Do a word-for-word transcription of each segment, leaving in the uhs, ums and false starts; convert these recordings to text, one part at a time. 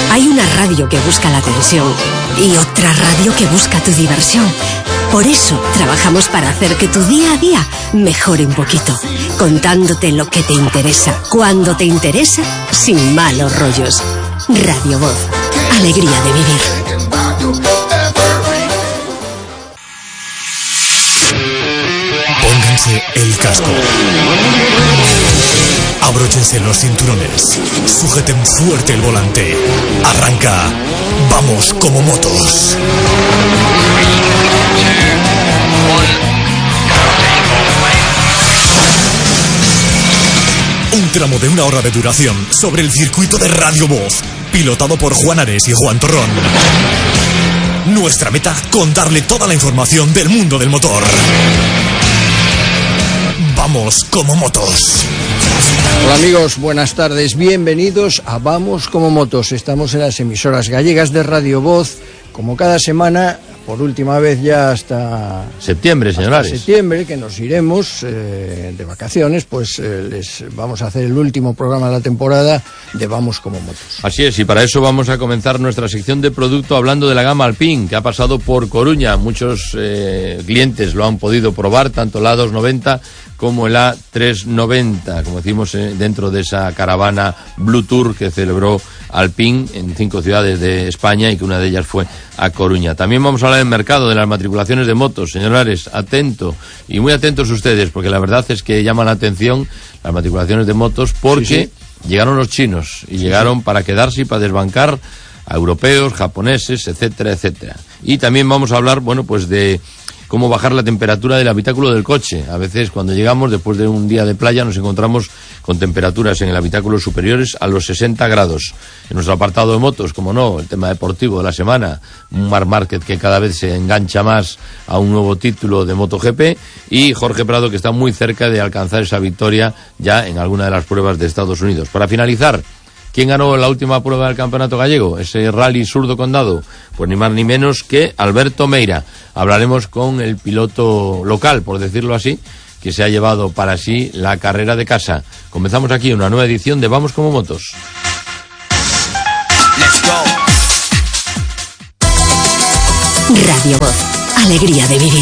Hay una radio que busca la atención y otra radio que busca tu diversión. Por eso trabajamos para hacer que tu día a día mejore un poquito, contándote lo que te interesa, cuando te interesa, sin malos rollos. Radio Voz, alegría de vivir. Pónganse el casco. Abróchense los cinturones. Sujeten fuerte el volante. Arranca. Vamos como motos. Un tramo de una hora de duración sobre el circuito de Radio Voz, pilotado por Juan Ares y Juan Torrón. Nuestra meta, contarle toda la información del mundo del motor. Vamos como motos. Hola amigos, buenas tardes, bienvenidos a Vamos como motos. Estamos en las emisoras gallegas de Radio Voz, como cada semana, por última vez ya hasta septiembre, señores. septiembre, que nos iremos eh, de vacaciones, pues eh, les vamos a hacer el último programa de la temporada de Vamos como motos. Así es, y para eso vamos a comenzar nuestra sección de producto hablando de la gama Alpine, que ha pasado por Coruña. Muchos eh, clientes lo han podido probar, tanto la dos noventa como el A trescientos noventa, como decimos, eh, dentro de esa caravana Blue Tour que celebró Alpine en cinco ciudades de España y que una de ellas fue a Coruña. También vamos a hablar del mercado, de las matriculaciones de motos. Señores, atento y muy atentos ustedes, porque la verdad es que llaman la atención las matriculaciones de motos porque sí, sí. llegaron los chinos y sí, llegaron sí. para quedarse y para desbancar a europeos, japoneses, etcétera, etcétera. Y también vamos a hablar, bueno, pues de cómo bajar la temperatura del habitáculo del coche. A veces cuando llegamos, después de un día de playa, nos encontramos con temperaturas en el habitáculo superiores a los sesenta grados. En nuestro apartado de motos, como no, el tema deportivo de la semana, un Marc Márquez que cada vez se engancha más a un nuevo título de MotoGP, y Jorge Prado, que está muy cerca de alcanzar esa victoria ya en alguna de las pruebas de Estados Unidos. Para finalizar, ¿quién ganó la última prueba del campeonato gallego? Ese rally Surdo Condado. Pues ni más ni menos que Alberto Meira. Hablaremos con el piloto local, por decirlo así, que se ha llevado para sí la carrera de casa. Comenzamos aquí una nueva edición de Vamos como motos. Let's go. Radio Voz, alegría de vivir.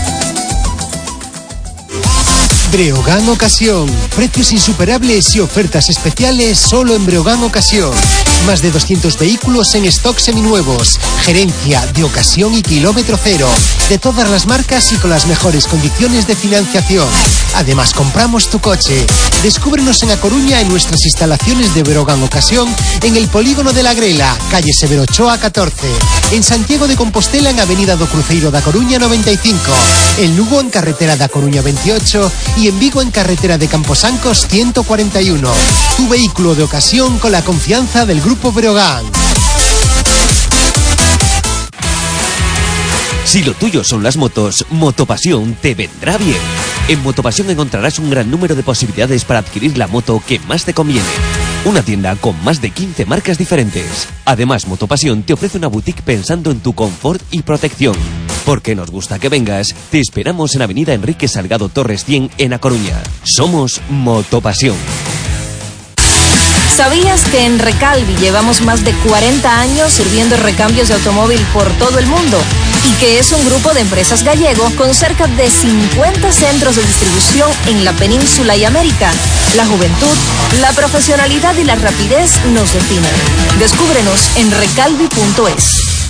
Breogán Ocasión. Precios insuperables y ofertas especiales solo en Breogán Ocasión. Más de doscientos vehículos en stock seminuevos. Gerencia de ocasión y kilómetro cero. De todas las marcas y con las mejores condiciones de financiación. Además, compramos tu coche. Descúbrenos en A Coruña en nuestras instalaciones de Breogán Ocasión, en el Polígono de la Grela, calle Severo Ochoa catorce. En Santiago de Compostela, en Avenida do Cruceiro da Coruña noventa y cinco. En Lugo, en carretera da Coruña veintiocho. Y en Vigo, en carretera de Camposancos ciento cuarenta y uno. Tu vehículo de ocasión con la confianza del Grupo Breogán. Si lo tuyo son las motos, Motopasión te vendrá bien. En Motopasión encontrarás un gran número de posibilidades para adquirir la moto que más te conviene. Una tienda con más de quince marcas diferentes. Además, Motopasión te ofrece una boutique pensando en tu confort y protección. Porque nos gusta que vengas, te esperamos en Avenida Enrique Salgado Torres cien en A Coruña. Somos Motopasión. ¿Sabías que en Recalvi llevamos más de cuarenta años sirviendo recambios de automóvil por todo el mundo? Y que es un grupo de empresas gallego con cerca de cincuenta centros de distribución en la península y América. La juventud, la profesionalidad y la rapidez nos definen. Descúbrenos en recalvi punto es.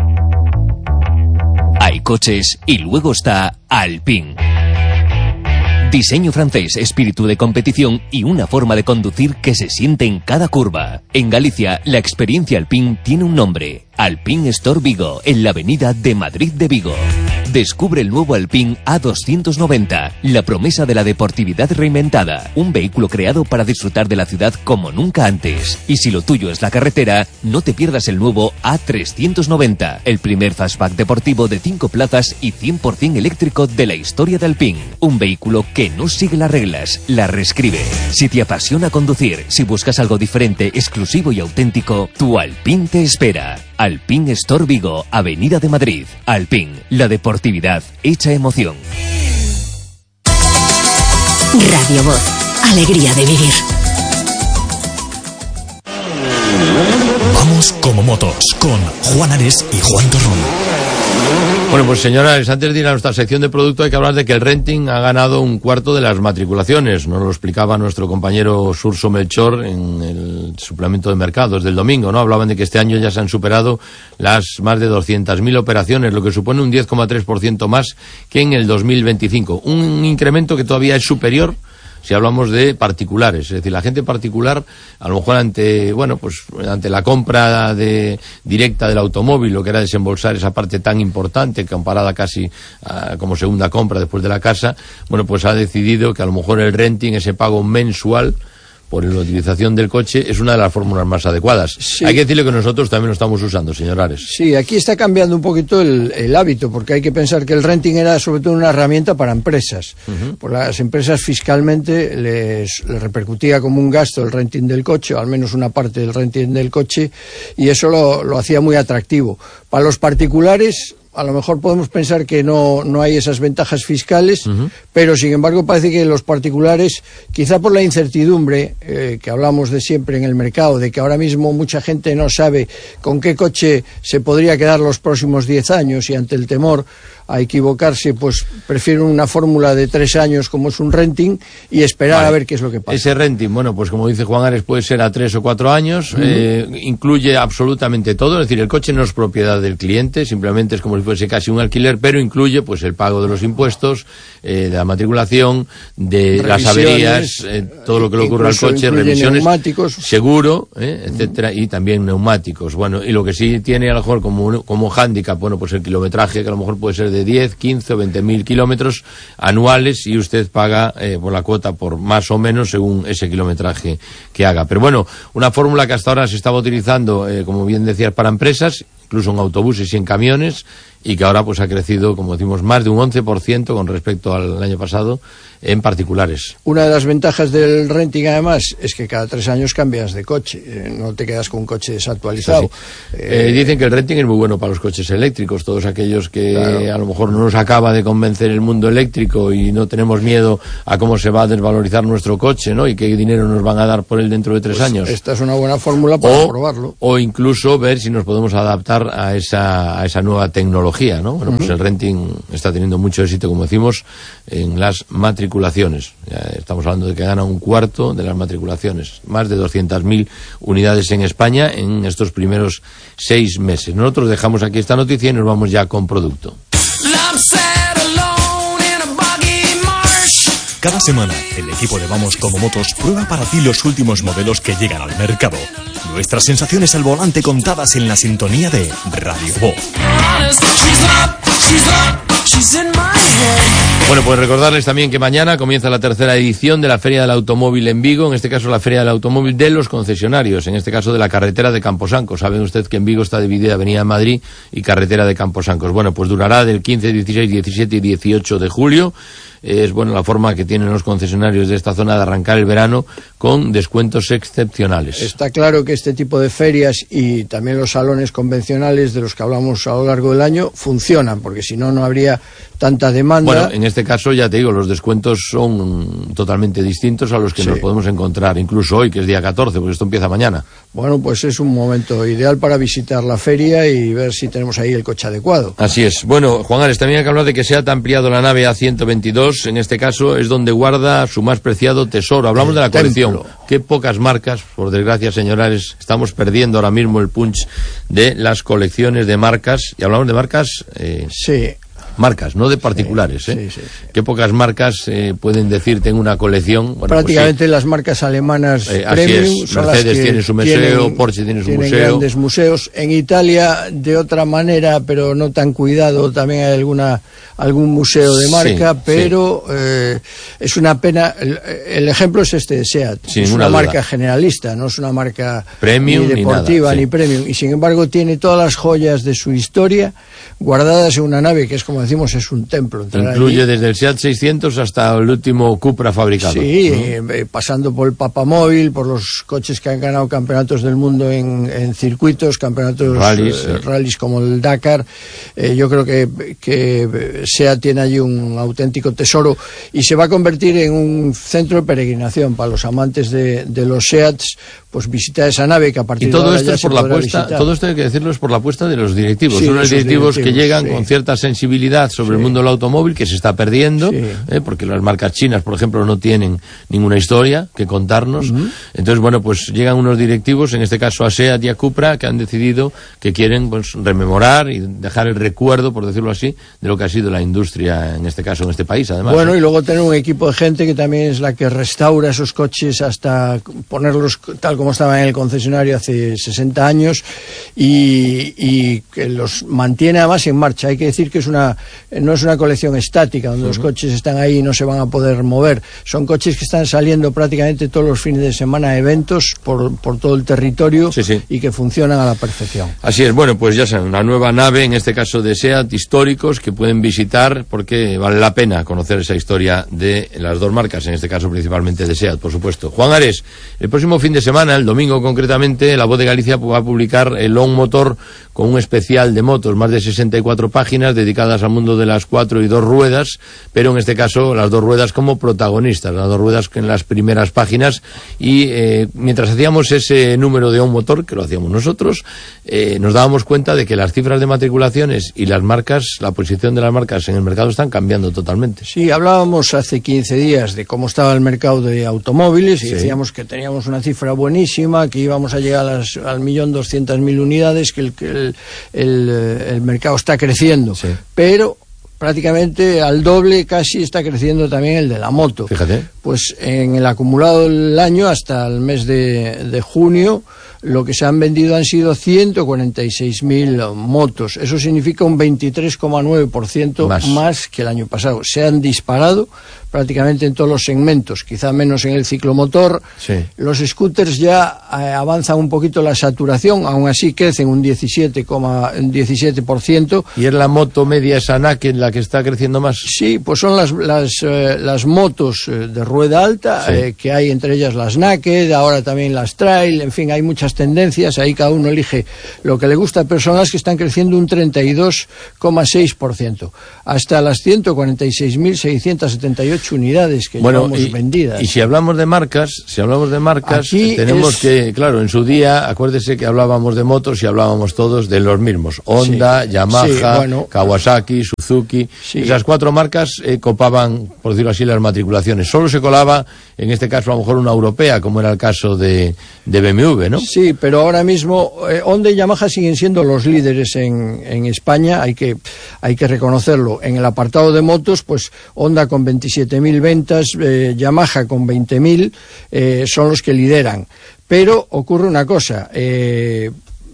Hay coches y luego está Alpine. Diseño francés, espíritu de competición y una forma de conducir que se siente en cada curva. En Galicia, la experiencia Alpine tiene un nombre: Alpine Store Vigo, en la avenida de Madrid de Vigo. Descubre el nuevo Alpine A doscientos noventa, la promesa de la deportividad reinventada. Un vehículo creado para disfrutar de la ciudad como nunca antes. Y si lo tuyo es la carretera, no te pierdas el nuevo A trescientos noventa, el primer fastback deportivo de cinco plazas y cien por ciento eléctrico de la historia de Alpine. Un vehículo que no sigue las reglas, las reescribe. Si te apasiona conducir, si buscas algo diferente, exclusivo y auténtico, tu Alpine te espera. Alpine Store Vigo, Avenida de Madrid. Alpine, la deportividad hecha emoción. Radio Voz, alegría de vivir. Vamos Vamos como motos, con Juan Ares y Juan Torrón. Bueno, pues señores, antes de ir a nuestra sección de producto hay que hablar de que el renting ha ganado un cuarto de las matriculaciones. Nos lo explicaba nuestro compañero Surso Melchor en el suplemento de mercados del domingo, ¿no? Hablaban de que este año ya se han superado las más de doscientas mil operaciones, lo que supone un diez coma tres por ciento más que en el dos mil veinticinco. Un incremento que todavía es superior si hablamos de particulares, es decir, la gente particular, a lo mejor ante, bueno, pues ante la compra de, directa del automóvil, lo que era desembolsar esa parte tan importante, comparada casi a, como segunda compra después de la casa, bueno, pues ha decidido que a lo mejor el renting, ese pago mensual por la utilización del coche, es una de las fórmulas más adecuadas. Sí. Hay que decirle que nosotros también lo estamos usando, señor Ares. Sí, aquí está cambiando un poquito el, el hábito, porque hay que pensar que el renting era sobre todo una herramienta para empresas. Uh-huh. Por las empresas fiscalmente les, les repercutía como un gasto el renting del coche, o al menos una parte del renting del coche, y eso lo, lo hacía muy atractivo. Para los particulares, a lo mejor podemos pensar que no, no hay esas ventajas fiscales, uh-huh. pero sin embargo parece que los particulares, quizá por la incertidumbre eh, que hablamos de siempre en el mercado, de que ahora mismo mucha gente no sabe con qué coche se podría quedar los próximos diez años, y ante el temor a equivocarse, pues prefieren una fórmula de tres años como es un renting y esperar vale. a ver qué es lo que pasa. Ese renting, bueno, pues como dice Juan Ares, puede ser a tres o cuatro años, uh-huh. eh, incluye absolutamente todo, es decir, el coche no es propiedad del cliente, simplemente es como si fuese casi un alquiler, pero incluye pues el pago de los impuestos, eh, de la matriculación, de las averías, eh, todo lo que le ocurre al coche, revisiones, neumáticos, seguro, eh, etcétera, y también neumáticos. Bueno, y lo que sí tiene a lo mejor como, como hándicap, bueno, pues el kilometraje, que a lo mejor puede ser de diez, quince o veinte mil kilómetros anuales, y usted paga eh, por la cuota por más o menos según ese kilometraje que haga. Pero bueno, una fórmula que hasta ahora se estaba utilizando, eh, como bien decías, para empresas, incluso en autobuses y en camiones, y que ahora pues ha crecido, como decimos, más de un once por ciento con respecto al año pasado en particulares. Una de las ventajas del renting, además, es que cada tres años cambias de coche, eh, no te quedas con un coche desactualizado. Sí, sí. Eh, eh, dicen que el renting es muy bueno para los coches eléctricos, todos aquellos que claro. a lo mejor no nos acaba de convencer el mundo eléctrico y no tenemos miedo a cómo se va a desvalorizar nuestro coche, ¿no? Y qué dinero nos van a dar por él dentro de tres pues años. Esta es una buena fórmula para o, probarlo. O incluso ver si nos podemos adaptar a esa, a esa nueva tecnología, ¿no? Bueno, uh-huh. pues el renting está teniendo mucho éxito, como decimos, en las matriculaciones. Ya estamos hablando de que gana un cuarto de las matriculaciones, más de doscientas mil unidades en España en estos primeros seis meses. Nosotros dejamos aquí esta noticia y nos vamos ya con producto. Cada semana, el equipo de Vamos como Motos prueba para ti los últimos modelos que llegan al mercado. Nuestras sensaciones al volante contadas en la sintonía de Radio Voz. Bueno, pues recordarles también que mañana comienza la tercera edición de la Feria del Automóvil en Vigo, en este caso la Feria del Automóvil de los concesionarios, en este caso de la carretera de Camposanco. Saben usted que en Vigo está dividida Avenida Madrid y carretera de Camposancos. Bueno, pues durará del quince, dieciséis, diecisiete y dieciocho de julio. Es bueno la forma que tienen los concesionarios de esta zona de arrancar el verano con descuentos excepcionales. Está claro que este tipo de ferias y también los salones convencionales de los que hablamos a lo largo del año funcionan, porque si no, no habría tanta demanda. Bueno, en este caso ya te digo, los descuentos son totalmente distintos a los que sí. nos podemos encontrar, incluso hoy, que es día catorce, porque esto empieza mañana. Bueno, pues es un momento ideal para visitar la feria y ver si tenemos ahí el coche adecuado. Así es. Bueno, Juan Ares, también hay que hablar de que se ha ampliado la nave A ciento veintidós. En este caso es donde guarda su más preciado tesoro. Hablamos el de la colección. Templo. Qué pocas marcas, por desgracia, señores, estamos perdiendo ahora mismo el punch de las colecciones de marcas. Y hablamos de marcas... Eh, sí. Marcas, no de particulares, sí, ¿eh? Sí, sí, sí. Qué pocas marcas eh, pueden decir tengo una colección. Bueno, prácticamente pues sí. las marcas alemanas eh, premium. Así es. Mercedes tiene su museo, tienen, Porsche tiene su tienen museo. Grandes museos. En Italia, de otra manera, pero no tan cuidado, también hay alguna algún museo de marca, sí, pero sí. Eh, es una pena. El, el ejemplo es este de SEAT. Sin es una duda. marca generalista, no es una marca premium, ni deportiva ni, nada, ni sí. premium. Y sin embargo tiene todas las joyas de su historia guardadas en una nave que es como como decimos, es un templo. Incluye allí desde el SEAT seiscientos hasta el último Cupra fabricado. Sí, ¿no? eh, pasando por el Papamóvil, por los coches que han ganado campeonatos del mundo en, en circuitos, campeonatos rallies, eh, sí. rallies como el Dakar. Eh, yo creo que, que SEAT tiene allí un auténtico tesoro y se va a convertir en un centro de peregrinación para los amantes de, de los SEATs, pues visitar esa nave que a partir y todo de ahora esto ya es por se la podrá apuesta, visitar. todo esto hay que decirlo, es por la apuesta de los directivos. Sí, son los directivos, directivos que llegan sí. con cierta sensibilidad sobre sí. el mundo del automóvil, que se está perdiendo, sí. eh, porque las marcas chinas, por ejemplo, no tienen ninguna historia que contarnos. Uh-huh. Entonces, bueno, pues llegan unos directivos, en este caso a SEAT y a Cupra, que han decidido que quieren pues rememorar y dejar el recuerdo, por decirlo así, de lo que ha sido la industria, en este caso, en este país, además. Bueno, ¿eh? y luego tener un equipo de gente que también es la que restaura esos coches hasta ponerlos tal como estaban en el concesionario hace sesenta años y, y que los mantiene además en marcha. Hay que decir que es una no es una colección estática donde uh-huh. los coches están ahí y no se van a poder mover. Son coches que están saliendo prácticamente todos los fines de semana a eventos por, por todo el territorio sí, sí. y que funcionan a la perfección. Así es. Bueno, pues ya saben, una nueva nave, en este caso de SEAT, históricos que pueden visitar porque vale la pena conocer esa historia de las dos marcas, en este caso principalmente de SEAT, por supuesto. Juan Ares, el próximo fin de semana, el domingo concretamente, La Voz de Galicia va a publicar el On Motor con un especial de motos, más de sesenta y cuatro páginas dedicadas al mundo de las cuatro y dos ruedas, pero en este caso las dos ruedas como protagonistas, las dos ruedas en las primeras páginas. Y eh, mientras hacíamos ese número de On Motor, que lo hacíamos nosotros, eh, nos dábamos cuenta de que las cifras de matriculaciones y las marcas, la posición de las marcas en el mercado están cambiando totalmente. Sí, hablábamos hace quince días de cómo estaba el mercado de automóviles y sí. decíamos que teníamos una cifra buenísima, que íbamos a llegar a las, al millón doscientas mil unidades, que el, que el, el, el mercado está creciendo, sí. pero prácticamente al doble casi está creciendo también el de la moto. Fíjate. Pues en el acumulado del año hasta el mes de, de junio, lo que se han vendido han sido ciento cuarenta y seis mil motos. Eso significa un veintitrés coma nueve por ciento más. más que el año pasado. Se han disparado prácticamente en todos los segmentos, quizá menos en el ciclomotor. Sí. Los scooters ya eh, avanzan un poquito la saturación, aún así crecen un diecisiete por ciento. ¿Y es la moto media esa naked la que está creciendo más? Sí, pues son las, las, eh, las motos eh, de rueda alta, sí. eh, que hay entre ellas las naked, ahora también las trail, en fin, hay muchas tendencias, ahí cada uno elige lo que le gusta, pero son las que están creciendo un treinta y dos coma seis por ciento, hasta las ciento cuarenta y seis mil seiscientas setenta y ocho unidades que bueno, llevamos y, vendidas. Y si hablamos de marcas, si hablamos de marcas, Aquí tenemos es... que, claro, en su día, acuérdese que hablábamos de motos y hablábamos todos de los mismos, Honda, sí. Yamaha, sí, bueno. Kawasaki, Suzuki, sí. esas cuatro marcas eh, copaban, por decirlo así, las matriculaciones. Solo se colaba, en este caso, a lo mejor una europea, como era el caso de, de B M W, ¿no? Sí, pero ahora mismo eh, Honda y Yamaha siguen siendo los líderes en, en España, hay que, hay que reconocerlo. En el apartado de motos, pues Honda con veintisiete mil ventas, eh, Yamaha con veinte mil, eh, son los que lideran. Pero ocurre una cosa, eh,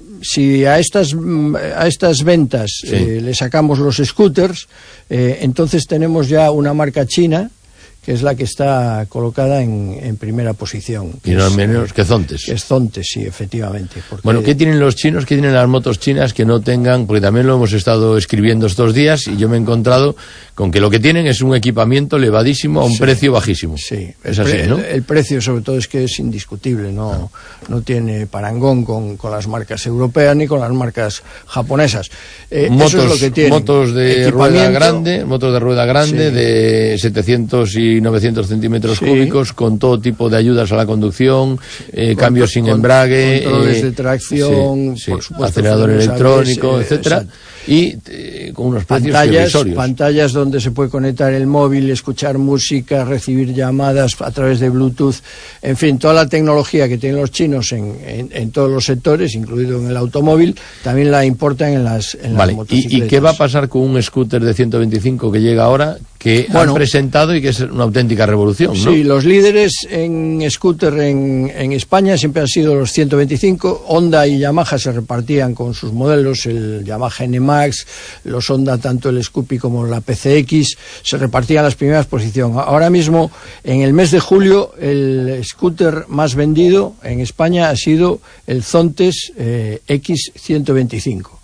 si a estas, a estas ventas sí. eh, le sacamos los scooters, eh, entonces tenemos ya una marca china, que es la que está colocada en, en primera posición. Y no es menos que Zontes. Que es Zontes, sí, efectivamente. Porque... Bueno, ¿qué tienen los chinos, qué tienen las motos chinas que no tengan? Porque también lo hemos estado escribiendo estos días y yo me he encontrado con que lo que tienen es un equipamiento elevadísimo a un sí, precio bajísimo. Sí, es el así, pre- ¿no? El, el precio sobre todo es que es indiscutible, no, no. no tiene parangón con, con las marcas europeas ni con las marcas japonesas. Eh, motos, eso es lo que tienen. Motos de rueda grande, motos de rueda grande sí. de setecientos y novecientos centímetros sí. cúbicos, con todo tipo de ayudas a la conducción, eh, con, cambios sin con, embrague, controles eh, de tracción, sí, sí, por supuesto, acelerador electrónico, A B S, etcétera, exacto. y eh, con unos precios pantallas, irrisorios. Pantallas donde se puede conectar el móvil, escuchar música, recibir llamadas a través de Bluetooth, en fin, toda la tecnología que tienen los chinos en, en, en todos los sectores, incluido en el automóvil, también la importan en las, en vale. las motocicletas. ¿Y, ¿Y qué va a pasar con un scooter de ciento veinticinco que llega ahora, que bueno, han presentado y que es una auténtica revolución, ¿no? Sí, los líderes en scooter en, en España siempre han sido los ciento veinticinco. Honda y Yamaha se repartían con sus modelos, el Yamaha N Max, los Honda, tanto el Scoopy como la P C X, se repartían las primeras posiciones. Ahora mismo, en el mes de julio, el scooter más vendido en España ha sido el Zontes eh, X ciento veinticinco.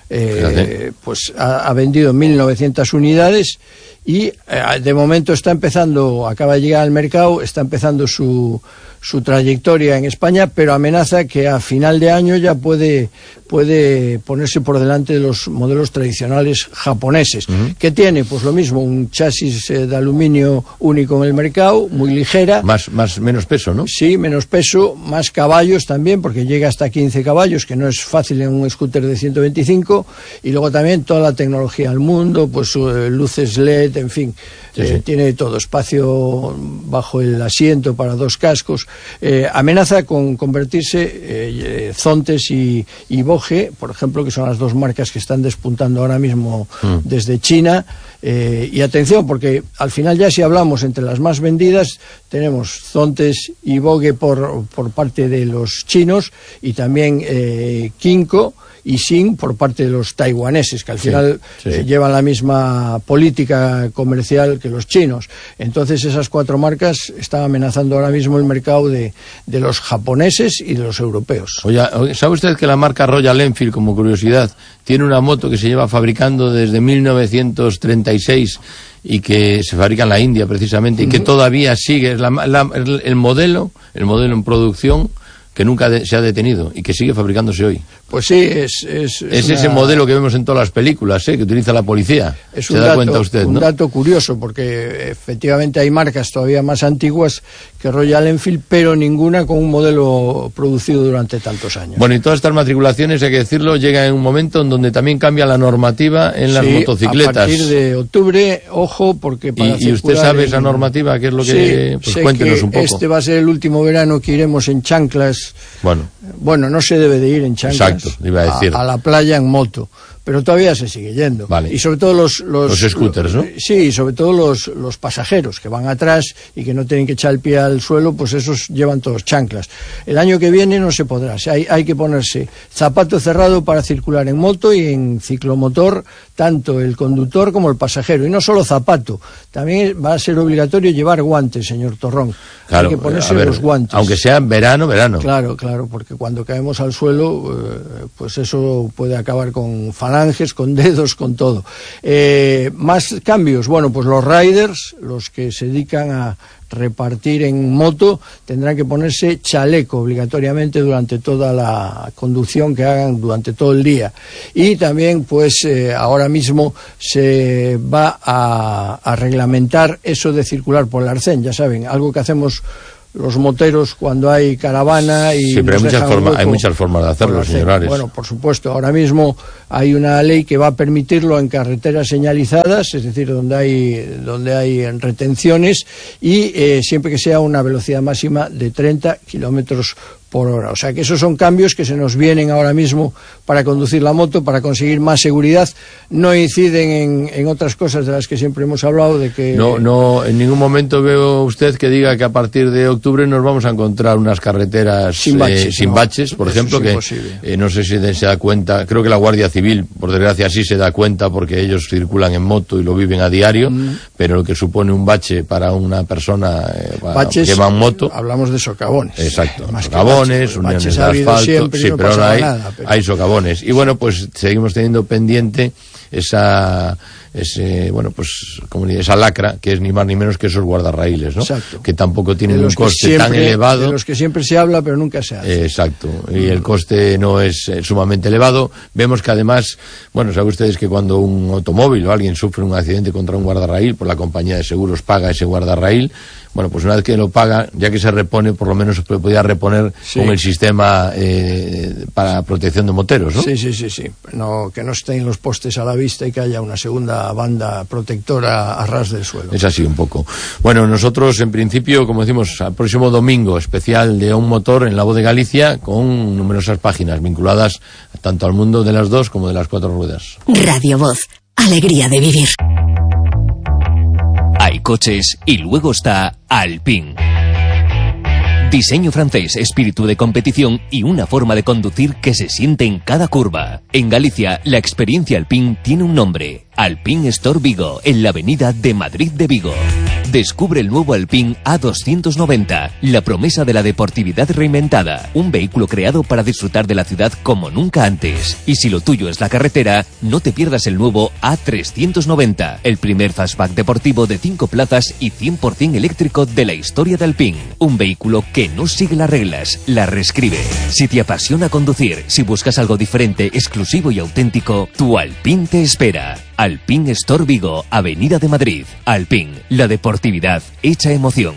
eh, pues ha, ha vendido mil novecientas unidades y eh, de momento está empezando, acaba de llegar al mercado, está empezando su, su trayectoria en España, pero amenaza que a final de año ya puede, puede ponerse por delante de los modelos tradicionales japoneses. Uh-huh. ¿Qué tiene? Pues lo mismo, un chasis eh, de aluminio único en el mercado, muy ligera. Más, más, menos peso, ¿no? Sí, menos peso, más caballos también, porque llega hasta quince caballos, que no es fácil en un scooter de ciento veinticinco, y luego también toda la tecnología al mundo, pues eh, luces L E D, en fin, sí, eh, sí. Tiene todo, espacio bajo el asiento para dos cascos. Eh, amenaza con convertirse eh, Zontes y, y Boge, por ejemplo, que son las dos marcas que están despuntando ahora mismo mm. desde China. Eh, y atención, porque al final ya si hablamos entre las más vendidas, tenemos Zontes y Boge por, por parte de los chinos, y también eh, Kinko y Sing por parte de los taiwaneses, que al final sí, sí, sí. Eh, llevan la misma política comercial que los chinos. Entonces esas cuatro marcas están amenazando ahora mismo el mercado de, de los japoneses y de los europeos. Oye, ¿sabe usted que la marca Royal Enfield, como curiosidad, tiene una moto que se lleva fabricando desde mil novecientos treinta y seis y que se fabrica en la India precisamente, y que todavía sigue, es la, la, el, el modelo, el modelo en producción que nunca de, se ha detenido y que sigue fabricándose hoy? Pues sí, es... Es, es, es una... ese modelo que vemos en todas las películas, ¿eh? Que utiliza la policía. Es ¿Se un da dato, cuenta usted, un no? dato curioso, porque efectivamente hay marcas todavía más antiguas que Royal Enfield, pero ninguna con un modelo producido durante tantos años. Bueno, y todas estas matriculaciones, hay que decirlo, llegan en un momento en donde también cambia la normativa en las sí, motocicletas. A partir de octubre, ojo, porque para ¿Y, y usted sabe en... esa normativa? ¿Qué es lo que...? Sí, pues sé cuéntenos que un poco. Este va a ser el último verano que iremos en chanclas. Bueno. Bueno, no se debe de ir en chanclas. Exacto, iba a decir. A, a la playa en moto, pero todavía se sigue yendo. Vale. Y sobre todo los... Los, los scooters, ¿no? Sí, y sobre todo los, los pasajeros que van atrás y que no tienen que echar el pie al suelo, pues esos llevan todos chanclas. El año que viene no se podrá. Hay, hay que ponerse zapato cerrado para circular en moto y en ciclomotor, tanto el conductor como el pasajero. Y no solo zapato, también va a ser obligatorio llevar guantes, señor Torrón. Claro, hay que ponerse a ver, los guantes. Aunque sea en verano, verano. Claro, claro, porque cuando caemos al suelo, eh, pues eso puede acabar con falanges, con dedos, con todo. Eh, más cambios, bueno, pues los riders, los que se dedican a repartir en moto, tendrán que ponerse chaleco obligatoriamente durante toda la conducción que hagan durante todo el día. Y también, pues, eh, ahora mismo se va a, a reglamentar eso de circular por el arcén, ya saben, algo que hacemos los moteros cuando hay caravana y... Sí, pero hay muchas, forma, hay muchas formas de hacerlo, señores. Bueno, por supuesto, ahora mismo hay una ley que va a permitirlo en carreteras señalizadas, es decir, donde hay, donde hay retenciones, y eh, siempre que sea una velocidad máxima de treinta kilómetros por hora. O sea que esos son cambios que se nos vienen ahora mismo para conducir la moto, para conseguir más seguridad. No inciden en, en otras cosas de las que siempre hemos hablado, de que... No, no, en ningún momento veo usted que diga que a partir de octubre nos vamos a encontrar unas carreteras sin baches, eh, sin no, baches por ejemplo, que eh, no sé si se da cuenta, creo que la Guardia Civil, por desgracia, sí se da cuenta porque ellos circulan en moto y lo viven a diario, mm. pero lo que supone un bache para una persona eh, baches, que va en moto... Hablamos de socavones. Exacto, más socavones. Uniones de asfalto, siempre, sí, no pero ahora hay, nada, pero... hay socavones. Y bueno, pues seguimos teniendo pendiente esa, ese, bueno, pues, como diría, esa lacra, que es ni más ni menos que esos guardarraíles, ¿no? Exacto. Que tampoco tienen un coste siempre, tan elevado. De los que siempre se habla, pero nunca se hace. Eh, exacto. Y el coste no es eh, sumamente elevado. Vemos que además, bueno, saben ustedes que cuando un automóvil o alguien sufre un accidente contra un guardarraíl, pues la compañía de seguros paga ese guardarraíl. Bueno, pues una vez que lo paga, ya que se repone, por lo menos se podía reponer sí. con el sistema eh, para protección de moteros, ¿no? Sí, sí, sí, sí. No, que no estén los postes a la vista y que haya una segunda banda protectora a ras del suelo. Es así un poco. Bueno, nosotros en principio, como decimos, el próximo domingo, especial de Un Motor en La Voz de Galicia, con numerosas páginas vinculadas tanto al mundo de las dos como de las cuatro ruedas. Radio Voz, alegría de vivir. Hay coches y luego está Alpine. Diseño francés, espíritu de competición y una forma de conducir que se siente en cada curva. En Galicia, la experiencia Alpine tiene un nombre: Alpine Store Vigo, en la avenida de Madrid de Vigo. Descubre el nuevo Alpine A doscientos noventa, la promesa de la deportividad reinventada. Un vehículo creado para disfrutar de la ciudad como nunca antes. Y si lo tuyo es la carretera, no te pierdas el nuevo A trescientos noventa, el primer fastback deportivo de cinco plazas y cien por ciento eléctrico de la historia de Alpine. Un vehículo que no sigue las reglas, las reescribe. Si te apasiona conducir, si buscas algo diferente, exclusivo y auténtico, tu Alpine te espera. Alpine Store Vigo, Avenida de Madrid. Alpine, la deportividad hecha emoción.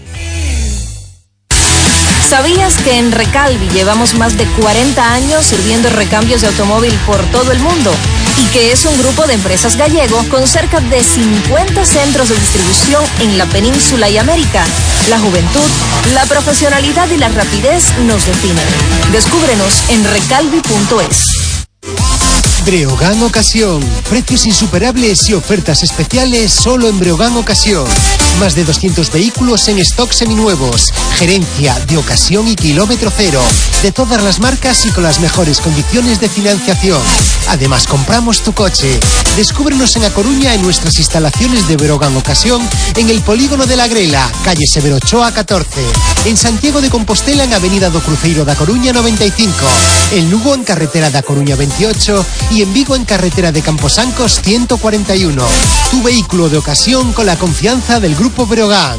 ¿Sabías que en Recalvi llevamos más de cuarenta años sirviendo recambios de automóvil por todo el mundo? Y que es un grupo de empresas gallego con cerca de cincuenta centros de distribución en la península y América. La juventud, la profesionalidad y la rapidez nos definen. Descúbrenos en recalvi punto es. Breogán Ocasión. Precios insuperables y ofertas especiales solo en Breogán Ocasión. Más de doscientos vehículos en stock seminuevos. Gerencia de ocasión y kilómetro cero. De todas las marcas y con las mejores condiciones de financiación. Además, compramos tu coche. Descúbrenos en A Coruña en nuestras instalaciones de Breogán Ocasión en el Polígono de la Grela, calle Severo Ochoa catorce. En Santiago de Compostela en Avenida do Cruceiro da Coruña noventa y cinco. En Lugo en Carretera da Coruña veintiocho y en Vigo en Carretera de Camposancos ciento cuarenta y uno. Tu vehículo de ocasión con la confianza del Grupo Breogán.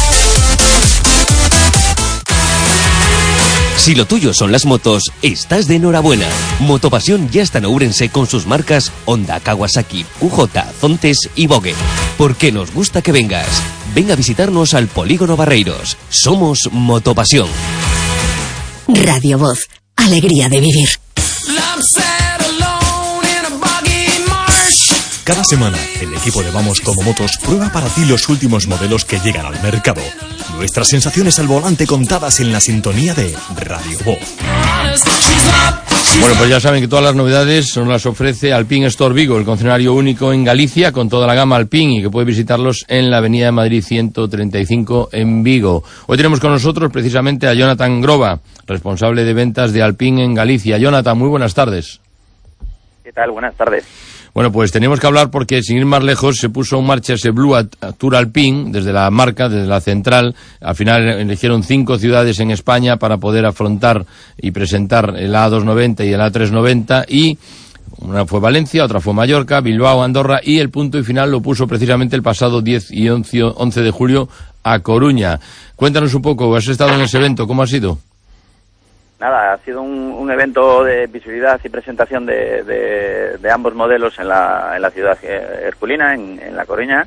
Si lo tuyo son las motos, estás de enhorabuena. Motopasión ya está en Ourense con sus marcas Honda, Kawasaki, Q J, Zontes y Vogue. Porque nos gusta que vengas. Ven a visitarnos al Polígono Barreiros. Somos Motopasión. Radio Voz, alegría de vivir. Cada semana, el equipo de Vamos Como Motos prueba para ti los últimos modelos que llegan al mercado. Nuestras sensaciones al volante contadas en la sintonía de Radio Voz. Bueno, pues ya saben que todas las novedades nos las ofrece Alpine Store Vigo, el concesionario único en Galicia con toda la gama Alpine y que puede visitarlos en la Avenida de Madrid ciento treinta y cinco en Vigo. Hoy tenemos con nosotros precisamente a Jonathan Groba, responsable de ventas de Alpine en Galicia. Jonathan, muy buenas tardes. ¿Qué tal? Buenas tardes. Bueno, pues tenemos que hablar porque, sin ir más lejos, se puso en marcha ese Blue Tour Alpine desde la marca, desde la central. Al final eligieron cinco ciudades en España para poder afrontar y presentar el A doscientos noventa y el A trescientos noventa y una fue Valencia, otra fue Mallorca, Bilbao, Andorra y el punto y final lo puso precisamente el pasado diez y once de julio a Coruña. Cuéntanos un poco, ¿has estado en ese evento? ¿Cómo ha sido? Nada, ha sido un, un evento de visibilidad y presentación de, de, de ambos modelos en la, en la ciudad herculina, en, en La Coruña,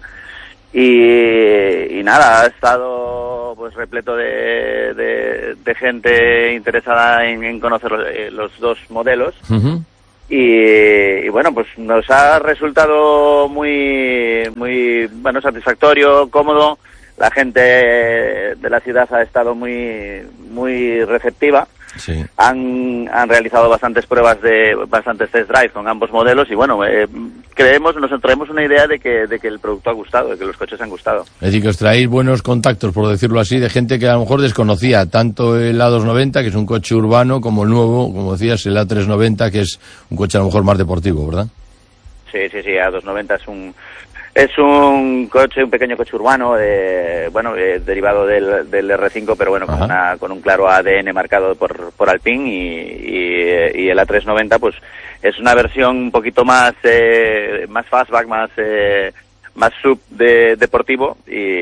y, y nada, ha estado pues repleto de, de, de gente interesada en, en conocer los, los dos modelos. Uh-huh. Y, y bueno, pues nos ha resultado muy, muy bueno, satisfactorio, cómodo. La gente de la ciudad ha estado muy, muy receptiva. Sí. Han, han realizado bastantes pruebas de bastantes test drive con ambos modelos y bueno, eh, creemos, nos traemos una idea de que, de que el producto ha gustado, de que los coches han gustado. Es decir, que os traéis buenos contactos, por decirlo así, de gente que a lo mejor desconocía tanto el A doscientos noventa, que es un coche urbano, como el nuevo, como decías, el A trescientos noventa, que es un coche a lo mejor más deportivo, ¿verdad? Sí, sí, sí, A doscientos noventa es un... Es un coche, un pequeño coche urbano, eh, bueno, eh, derivado del, del R cinco, pero bueno, con, una, con un claro A D N marcado por, por Alpine y, y, y el A trescientos noventa, pues es una versión un poquito más, eh, más fastback, más, eh, más sub de, deportivo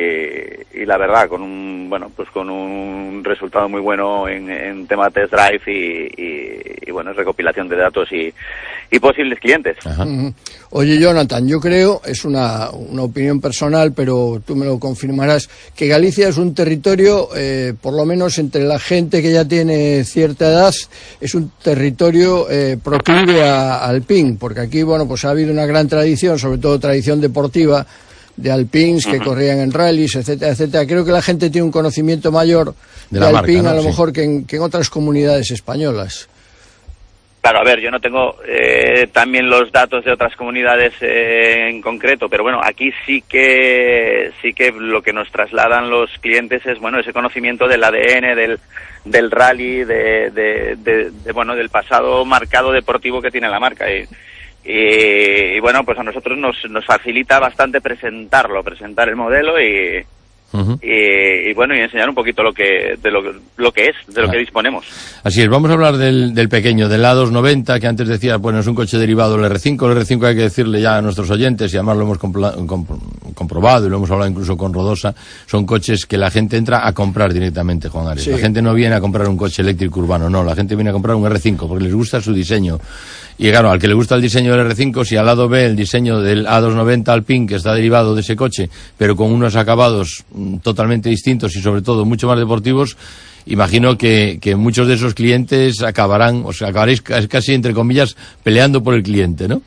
y, y la verdad, con un, bueno, pues con un resultado muy bueno en, en tema test drive y, y, y bueno, recopilación de datos y, y posibles clientes. Ajá. Oye, Jonathan, yo creo, es una, una opinión personal, pero tú me lo confirmarás, que Galicia es un territorio, eh, por lo menos entre la gente que ya tiene cierta edad, es un territorio eh, proclive a, a Alpine, porque aquí, bueno, pues ha habido una gran tradición, sobre todo tradición deportiva, de Alpines que uh-huh. corrían en rallies, etcétera, etcétera. Creo que la gente tiene un conocimiento mayor de, de Alpine, marca, ¿no? A lo sí. mejor que en, que en otras comunidades españolas. Claro, a ver, yo no tengo eh, también los datos de otras comunidades eh, en concreto, pero bueno, aquí sí que sí que lo que nos trasladan los clientes es bueno ese conocimiento del A D N, del del rally, de, de, de, de bueno del pasado marcado deportivo que tiene la marca y, y, y bueno, pues a nosotros nos nos facilita bastante presentarlo, presentar el modelo y Uh-huh. y, y bueno, y enseñar un poquito lo que de lo, lo que es, de lo ah. que disponemos. Así es, vamos a hablar del, del pequeño, del A doscientos noventa, que antes decía, bueno, es un coche derivado del R cinco. El R cinco hay que decirle ya a nuestros oyentes, y además lo hemos compla- comp- comprobado y lo hemos hablado incluso con Rodosa, son coches que la gente entra a comprar directamente, Juan Ares. Sí. La gente no viene a comprar un coche eléctrico urbano, no, la gente viene a comprar un R cinco porque les gusta su diseño. Y claro, al que le gusta el diseño del R cinco, si al lado ve el diseño del A doscientos noventa Alpine, que está derivado de ese coche, pero con unos acabados mm, totalmente distintos y sobre todo mucho más deportivos, imagino que, que muchos de esos clientes acabarán, o sea, acabaréis casi, entre comillas, peleando por el cliente, ¿no?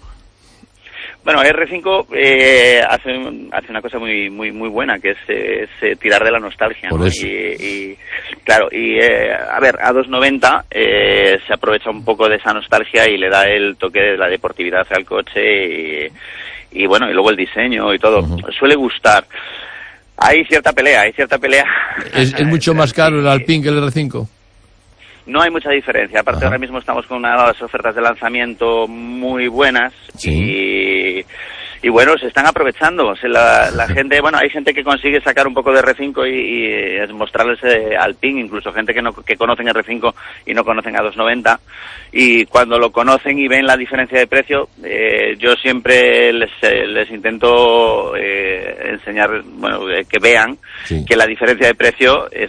Bueno, R cinco eh, hace, hace una cosa muy muy muy buena, que es, es, es tirar de la nostalgia, por ¿no? eso. Y, y claro, y eh, a ver, A doscientos noventa eh, se aprovecha un poco de esa nostalgia y le da el toque de la deportividad al coche y, y bueno, y luego el diseño y todo. Uh-huh. Suele gustar. Hay cierta pelea, hay cierta pelea. ¿Es, es mucho más caro el Alpine que el R cinco? No hay mucha diferencia. Aparte, Ajá. ahora mismo estamos con unas ofertas de lanzamiento muy buenas. Sí. y, y bueno, se están aprovechando. O sea, la, la gente, bueno, hay gente que consigue sacar un poco de R cinco y, y mostrarles eh, Alpine, incluso gente que no que conocen R cinco y no conocen A doscientos noventa. Y cuando lo conocen y ven la diferencia de precio, eh, yo siempre les, eh, les intento eh, enseñar, bueno, eh, que vean sí. que la diferencia de precio es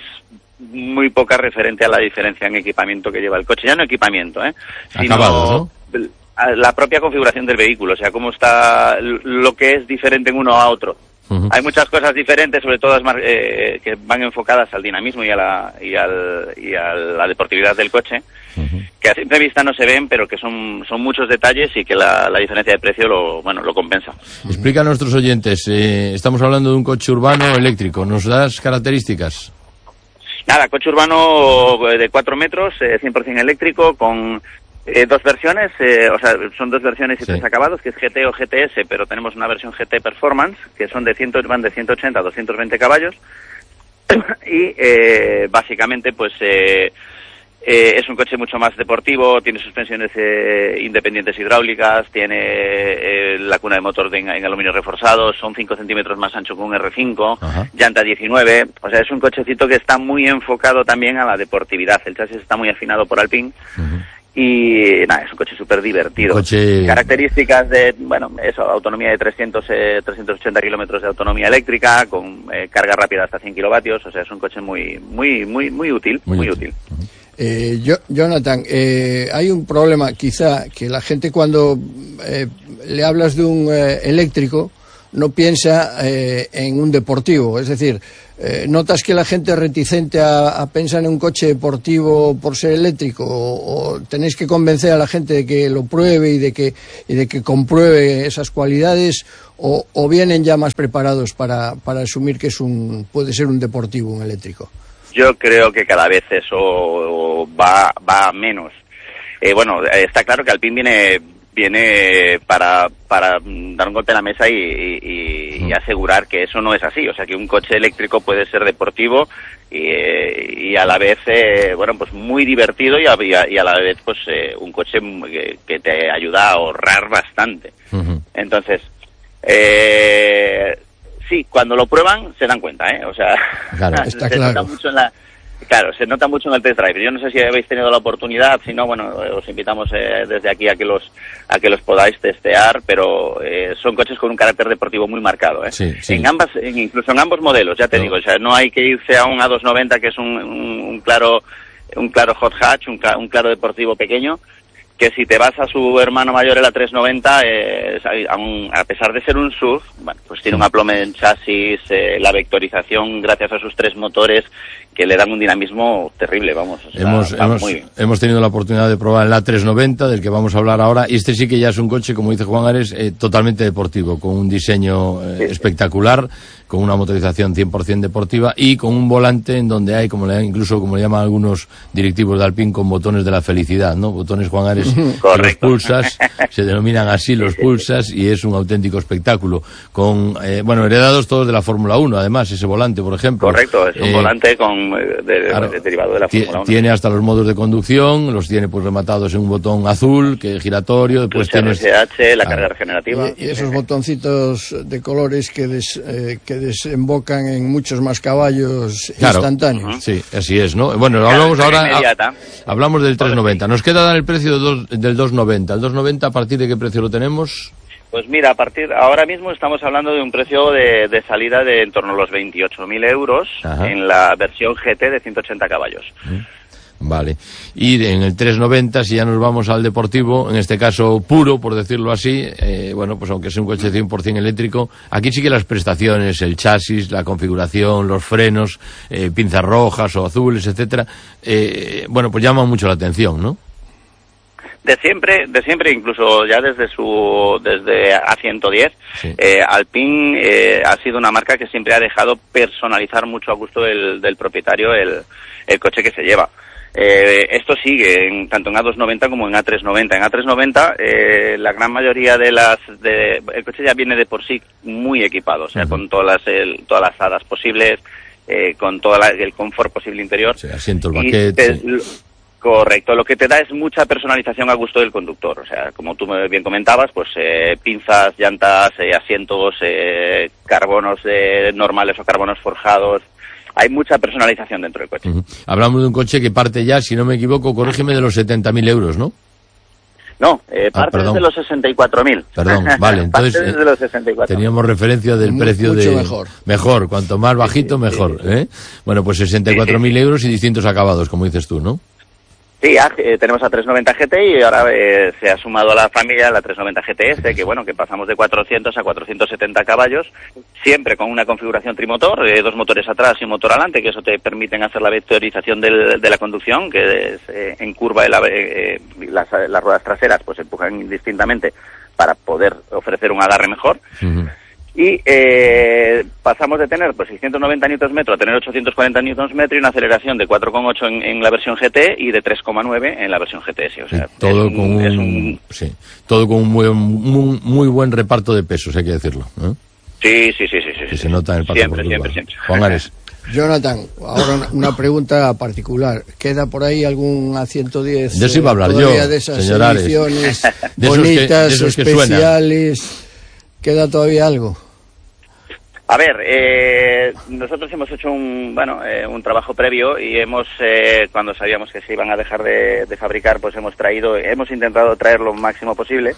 muy poca referente a la diferencia en equipamiento que lleva el coche, ya no equipamiento, ¿eh? sino Acabado, ¿no? la propia configuración del vehículo, o sea, cómo está lo que es diferente en uno a otro. Uh-huh. Hay muchas cosas diferentes, sobre todo eh, que van enfocadas al dinamismo y a la y, al, y a la deportividad del coche, uh-huh. que a simple vista no se ven, pero que son son muchos detalles y que la, la diferencia de precio lo bueno lo compensa. Explica a nuestros oyentes, eh, estamos hablando de un coche urbano eléctrico, ¿nos das características? Nada, coche urbano de cuatro metros, eh, cien por ciento eléctrico, con eh, dos versiones, eh, o sea, son dos versiones y sí. tres acabados, que es G T o G T S, pero tenemos una versión G T Performance, que son de cien, van de ciento ochenta a doscientos veinte caballos, y eh, básicamente, pues, eh, eh, es un coche mucho más deportivo, tiene suspensiones eh, independientes hidráulicas, tiene eh, la cuna de motor de, en, en aluminio reforzado, son cinco centímetros más ancho que un R cinco, Ajá. llanta diecinueve, o sea, es un cochecito que está muy enfocado también a la deportividad. El chasis está muy afinado por Alpine. Uh-huh. Y nada, es un coche súper divertido. Coche... Características de, bueno, eso, autonomía de trescientos, eh, trescientos ochenta kilómetros de autonomía eléctrica, con eh, carga rápida hasta cien kilovatios, o sea, es un coche muy, muy, muy, muy útil, muy, muy útil. útil. Uh-huh. Eh, yo, Jonathan, eh, hay un problema quizá que la gente cuando eh, le hablas de un eh, eléctrico no piensa eh, en un deportivo, es decir, eh, notas que la gente es reticente a, a pensar en un coche deportivo por ser eléctrico, o, o tenéis que convencer a la gente de que lo pruebe y de que, y de que compruebe esas cualidades, o, o vienen ya más preparados para, para asumir que es un, puede ser un deportivo, un eléctrico. Yo creo que cada vez eso va va menos. Eh, bueno, está claro que Alpine viene viene para para dar un golpe en la mesa y, y, y asegurar que eso no es así. O sea, que un coche eléctrico puede ser deportivo y, y a la vez, eh, bueno, pues muy divertido y a, y a la vez, pues eh, un coche que, que te ayuda a ahorrar bastante. Uh-huh. Entonces, eh... sí, cuando lo prueban se dan cuenta, ¿eh? O sea, claro, está se claro. nota mucho en la, claro, se nota mucho en el test drive. Yo no sé si habéis tenido la oportunidad, si no, bueno, os invitamos eh, desde aquí a que los a que los podáis testear, pero eh, son coches con un carácter deportivo muy marcado, ¿eh? Sí, sí. En ambas, en, incluso en ambos modelos, ya te no. digo, o sea, no hay que irse a un A doscientos noventa que es un, un, un claro un claro hot hatch, un, un claro deportivo pequeño, que si te vas a su hermano mayor, el A trescientos noventa, eh, a, a pesar de ser un S U V, bueno, pues tiene un aplome en chasis, eh, la vectorización gracias a sus tres motores que le dan un dinamismo terrible, vamos. O sea, hemos, hemos, muy bien. hemos tenido la oportunidad de probar el A trescientos noventa, del que vamos a hablar ahora, y este sí que ya es un coche, como dice Juan Ares, eh, totalmente deportivo, con un diseño eh, sí, espectacular, con una motorización cien por ciento deportiva y con un volante en donde hay, como le, incluso como le llaman algunos directivos de Alpine, con botones de la felicidad, ¿no? Botones, Juan Ares, coches, los Pulsars, se denominan así los Pulsars, y es un auténtico espectáculo, con, eh, bueno, heredados todos de la Fórmula uno, además, ese volante, por ejemplo. Correcto, es un eh, volante con de, claro, de, derivado de la Fórmula uno. Tiene hasta los modos de conducción, los tiene pues rematados en un botón azul, que es giratorio, después tienes... R S H, la ah, carga regenerativa. Y, y esos botoncitos de colores que, des, eh, que desembocan en muchos más caballos claro, instantáneos. Uh-huh. Sí, así es, ¿no? Bueno, claro, hablamos ahora... A, hablamos del trescientos noventa. Nos queda dar el precio de dos, del doscientos noventa. ¿El doscientos noventa a partir de qué precio lo tenemos? Pues mira, a partir ahora mismo estamos hablando de un precio de, de salida de en torno a los veintiocho mil euros. Ajá. En la versión G T de ciento ochenta caballos. Uh-huh. Vale. Y en el trescientos noventa, si ya nos vamos al deportivo, en este caso puro, por decirlo así, eh, bueno, pues aunque sea un coche cien por ciento eléctrico, aquí sí que las prestaciones, el chasis, la configuración, los frenos, eh, pinzas rojas o azules, etcétera, eh, bueno, pues llaman mucho la atención, ¿no? De siempre, de siempre, incluso ya desde su, desde A ciento diez, sí. eh, Alpine eh, ha sido una marca que siempre ha dejado personalizar mucho a gusto del, del propietario el, el coche que se lleva. Eh, esto sigue en, tanto en A doscientos noventa como en A trescientos noventa. En A trescientos noventa eh, la gran mayoría de las... De, el coche ya viene de por sí muy equipado, o sea, uh-huh. con todas las, el, todas las hadas posibles, eh, con todo la, el confort posible interior. Sí, asientos, baquetes... Correcto, lo que te da es mucha personalización a gusto del conductor, o sea, como tú bien comentabas, pues eh, pinzas, llantas, eh, asientos, eh, carbonos eh, normales o carbonos forjados. Hay mucha personalización dentro del coche. Uh-huh. Hablamos de un coche que parte ya, si no me equivoco, corrígeme, de los setenta mil euros, ¿no? No, eh, parte ah, desde los sesenta y cuatro mil. Perdón, vale, entonces parte desde los sesenta y cuatro. Teníamos referencia del Muy, precio mucho de... mejor. Mejor, cuanto más bajito, mejor. ¿eh? Bueno, pues sesenta y cuatro mil sí, sí. euros y distintos acabados, como dices tú, ¿no? Sí, eh, tenemos a trescientos noventa G T y ahora eh, se ha sumado a la familia la trescientos noventa G T S, que bueno, que pasamos de cuatrocientos a cuatrocientos setenta caballos, siempre con una configuración trimotor, eh, dos motores atrás y un motor adelante, que eso te permiten hacer la vectorización del, de la conducción, que es, eh, en curva de la, eh, las, las ruedas traseras pues empujan indistintamente para poder ofrecer un agarre mejor. Uh-huh. Y eh, pasamos de tener pues seiscientos noventa newtons metro a tener ochocientos cuarenta newtons metro y una aceleración de cuatro coma ocho en, en la versión G T y de tres coma nueve en la versión G T S. O sea, todo, es un, con un, es un... Sí, todo con un muy, muy, muy buen reparto de pesos, hay que decirlo, ¿eh? Sí, sí, sí, sí, sí. Que sí, se nota en el paso siempre, por siempre, siempre. Juan Ares. Jonathan, ahora una pregunta particular. ¿Queda por ahí algún A ciento diez? De eso iba a hablar yo, de esas señor Ares. ediciones de bonitas, esos que, de esos especiales? ¿Queda todavía algo? A ver, eh, nosotros hemos hecho un bueno eh, un trabajo previo y hemos eh, cuando sabíamos que se iban a dejar de, de fabricar, pues hemos traído, hemos intentado traer lo máximo posible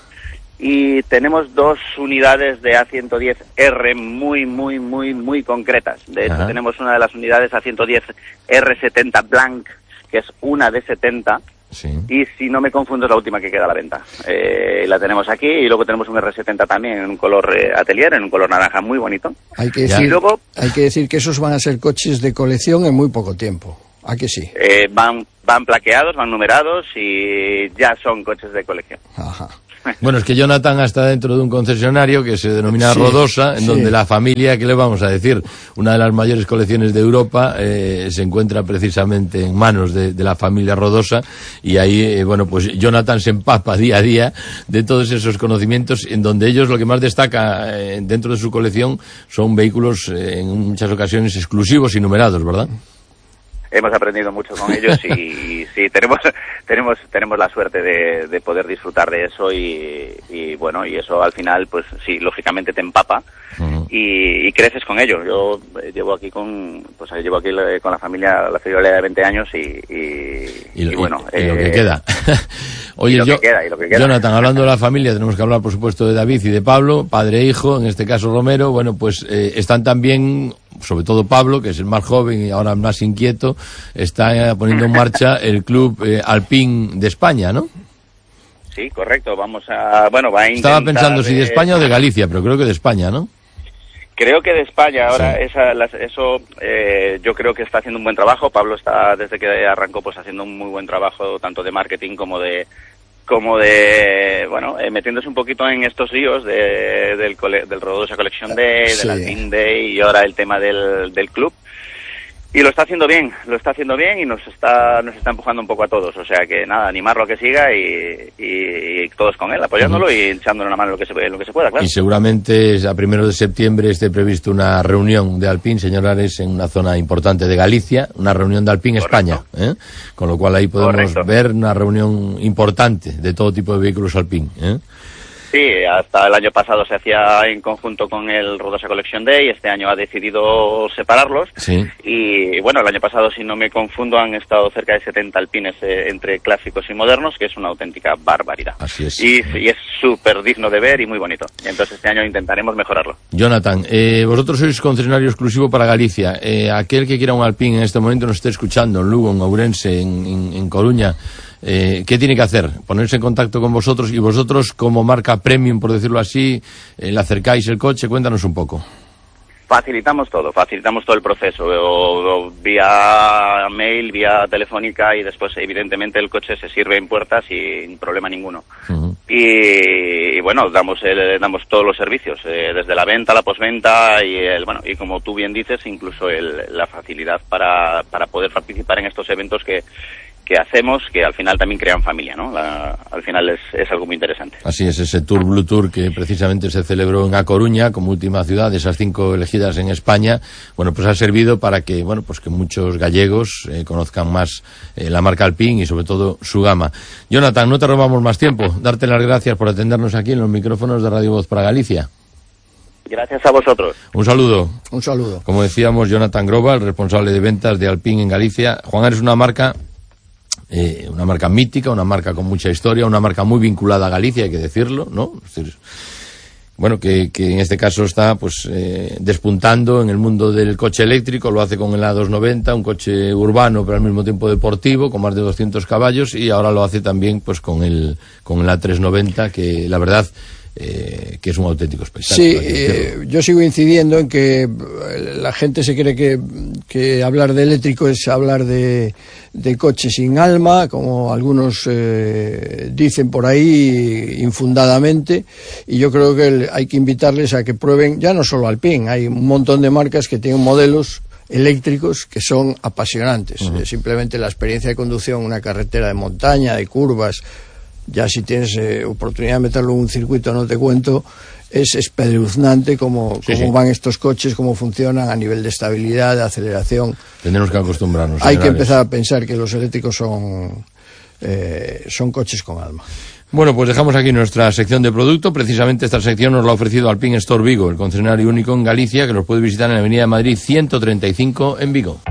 y tenemos dos unidades de A ciento diez R muy muy muy muy concretas. De hecho, Ajá. tenemos una de las unidades A ciento diez R setenta Blanc, que es una de setenta. Sí. Y si no me confundo es la última que queda a la venta. Eh, la tenemos aquí y luego tenemos un R setenta también en un color eh, atelier, en un color naranja muy bonito. Hay que, decir, y luego, hay que decir que esos van a ser coches de colección en muy poco tiempo. ¿A que sí? Eh, van, van plaqueados, van numerados y ya son coches de colección. Ajá. Bueno, es que Jonathan está dentro de un concesionario que se denomina sí, Rodosa, en sí. donde la familia, ¿qué le vamos a decir? Una de las mayores colecciones de Europa eh, se encuentra precisamente en manos de, de la familia Rodosa y ahí, eh, bueno, pues Jonathan se empapa día a día de todos esos conocimientos en donde ellos lo que más destaca eh, dentro de su colección son vehículos eh, en muchas ocasiones exclusivos y numerados, ¿verdad? Hemos aprendido mucho con ellos y, y sí, tenemos tenemos tenemos la suerte de, de poder disfrutar de eso y, y bueno, y eso al final, pues sí, lógicamente te empapa uh-huh. y, y creces con ellos. Yo eh, llevo aquí con pues llevo aquí la, con la familia la friolera de veinte años y, y, y, lo, y bueno. Y, y lo eh, que queda. Oye, y lo yo, que queda, y lo que queda. Jonathan, hablando de la familia, tenemos que hablar, por supuesto, de David y de Pablo, padre e hijo, en este caso Romero. Bueno, pues eh, están también, sobre todo Pablo, que es el más joven y ahora más inquieto, está eh, poniendo en marcha el club eh, Alpine de España, ¿no? Sí, correcto. Vamos a, bueno, va a intentar... Estaba pensando si de España o de Galicia, pero creo que de España, ¿no? Creo que de España. Ahora, sí. esa, las, eso eh, yo creo que está haciendo un buen trabajo. Pablo está, desde que arrancó, pues haciendo un muy buen trabajo, tanto de marketing como de, como de, bueno, eh, metiéndose un poquito en estos ríos de, del, del Rodosa Collection Day, sí. del Alpine Day y ahora el tema del, del club. Y lo está haciendo bien, lo está haciendo bien y nos está nos está empujando un poco a todos. O sea que nada, animarlo a que siga y, y, y todos con él, apoyándolo uh-huh. y echándole una mano en lo que se, en lo que se pueda, claro. Y seguramente a primero de septiembre esté previsto una reunión de Alpine, señor Ares, en una zona importante de Galicia, una reunión de Alpine España, ¿eh? Con lo cual ahí podemos Correcto. ver una reunión importante de todo tipo de vehículos Alpine, ¿eh? Sí, hasta el año pasado se hacía en conjunto con el Rodosa Collection Day, este año ha decidido separarlos. Sí. Y bueno, el año pasado, si no me confundo, han estado cerca de setenta alpines eh, entre clásicos y modernos, que es una auténtica barbaridad. Así es. Y, y es súper digno de ver y muy bonito. Entonces este año intentaremos mejorarlo. Jonathan, eh, vosotros sois concesionario exclusivo para Galicia. Eh, aquel que quiera un Alpine en este momento nos esté escuchando en Lugo, en Ourense, en, en, en Coruña. Eh, ¿Qué tiene que hacer? Ponerse en contacto con vosotros, y vosotros como marca premium, por decirlo así, eh, le acercáis el coche. Cuéntanos un poco. Facilitamos todo, facilitamos todo el proceso, o, o vía mail, vía telefónica, y después evidentemente el coche se sirve en puertas sin problema ninguno. Uh-huh. y, y bueno, damos el, damos todos los servicios, eh, desde la venta, la posventa y el, bueno, y como tú bien dices, incluso el, la facilidad para, para poder participar en estos eventos que que hacemos, que al final también crean familia, ¿no? La, al final es, es algo muy interesante. Así es, ese Tour Blue Tour que precisamente se celebró en A Coruña como última ciudad de esas cinco elegidas en España, bueno, pues ha servido para que, bueno, pues que muchos gallegos eh, conozcan más eh, la marca Alpine y sobre todo su gama. Jonathan, no te robamos más tiempo, darte las gracias por atendernos aquí en los micrófonos de Radio Voz para Galicia. Gracias a vosotros. Un saludo. Un saludo. Como decíamos, Jonathan Groba, el responsable de ventas de Alpine en Galicia. Juan, eres una marca... Eh, una marca mítica, una marca con mucha historia, una marca muy vinculada a Galicia, hay que decirlo, ¿no? Es decir, bueno, que, que en este caso está pues eh, despuntando en el mundo del coche eléctrico, lo hace con el A doscientos noventa, un coche urbano pero al mismo tiempo deportivo, con más de doscientos caballos, y ahora lo hace también pues con el con el A trescientos noventa, que la verdad... Eh, que es un auténtico espectáculo. Sí, eh, yo sigo incidiendo en que la gente se cree que, que hablar de eléctrico es hablar de, de coche sin alma, como algunos eh, dicen por ahí infundadamente, y yo creo que el, hay que invitarles a que prueben, ya no solo Alpine, hay un montón de marcas que tienen modelos eléctricos que son apasionantes. Uh-huh. eh, simplemente la experiencia de conducción en una carretera de montaña, de curvas, ya si tienes eh, oportunidad de meterlo en un circuito, no te cuento, es espeluznante cómo, sí, cómo sí. van estos coches, cómo funcionan a nivel de estabilidad, de aceleración. Tendremos que acostumbrarnos. Hay que empezar a pensar que los eléctricos son, eh, son coches con alma. Bueno, pues dejamos aquí nuestra sección de producto. Precisamente esta sección nos la ha ofrecido Alpine Store Vigo, el concesionario único en Galicia, que los puede visitar en la Avenida de Madrid ciento treinta y cinco en Vigo.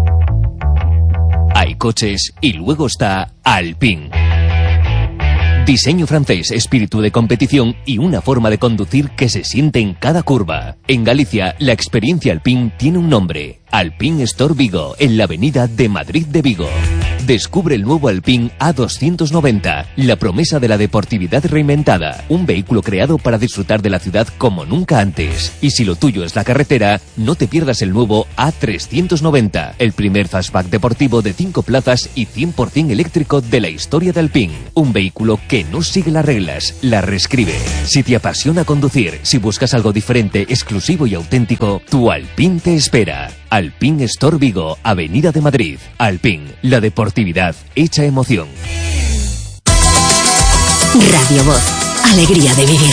Hay coches y luego está Alpine. Diseño francés, espíritu de competición y una forma de conducir que se siente en cada curva. En Galicia, la experiencia Alpine tiene un nombre. Alpine Store Vigo, en la avenida de Madrid de Vigo. Descubre el nuevo Alpine A doscientos noventa, la promesa de la deportividad reinventada. Un vehículo creado para disfrutar de la ciudad como nunca antes. Y si lo tuyo es la carretera, no te pierdas el nuevo A trescientos noventa, el primer fastback deportivo de cinco plazas y cien por ciento eléctrico de la historia de Alpine. Un vehículo que no sigue las reglas, las reescribe. Si te apasiona conducir, si buscas algo diferente, exclusivo y auténtico, tu Alpine te espera. Alpine Store Vigo, Avenida de Madrid. Alpine, la deportividad hecha emoción. Radio Voz, alegría de vivir.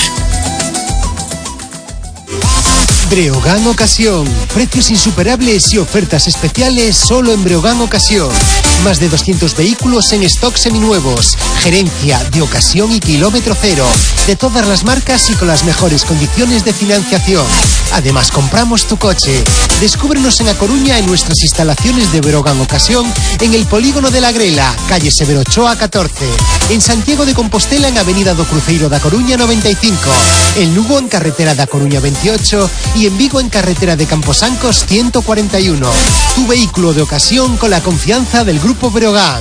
Breogán Ocasión. Precios insuperables y ofertas especiales solo en Breogán Ocasión. Más de doscientos vehículos en stock seminuevos. Gerencia de ocasión y kilómetro cero. De todas las marcas y con las mejores condiciones de financiación. Además, compramos tu coche. Descúbrenos en A Coruña en nuestras instalaciones de Breogán Ocasión, en el Polígono de la Grela, calle Severo Ochoa catorce. En Santiago de Compostela, en Avenida do Cruceiro da Coruña noventa y cinco. En Lugo, en Carretera da Coruña veintiocho. Y en Vigo, en Carretera de Camposancos ciento cuarenta y uno. Tu vehículo de ocasión con la confianza del Grupo Breogán.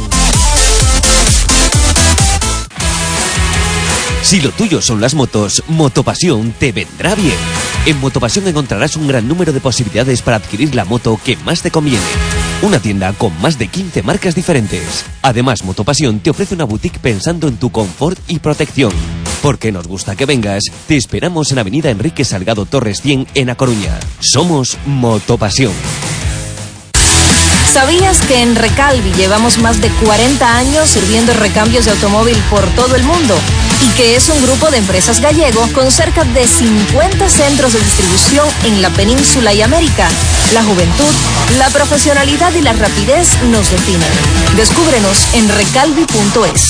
Si lo tuyo son las motos, Motopasión te vendrá bien. En Motopasión encontrarás un gran número de posibilidades para adquirir la moto que más te conviene. Una tienda con más de quince marcas diferentes. Además, Motopasión te ofrece una boutique pensando en tu confort y protección. Porque nos gusta que vengas, te esperamos en Avenida Enrique Salgado Torres cien en A Coruña. Somos Motopasión. ¿Sabías que en Recalvi llevamos más de cuarenta años sirviendo recambios de automóvil por todo el mundo? Y que es un grupo de empresas gallego con cerca de cincuenta centros de distribución en la península y América. La juventud, la profesionalidad y la rapidez nos definen. Descúbrenos en recalvi punto es.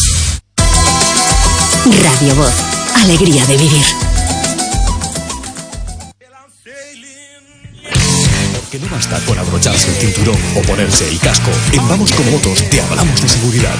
Radio Voz, alegría de vivir. Que no basta con abrocharse el cinturón o ponerse el casco. En Vamos con Motos te hablamos de seguridad.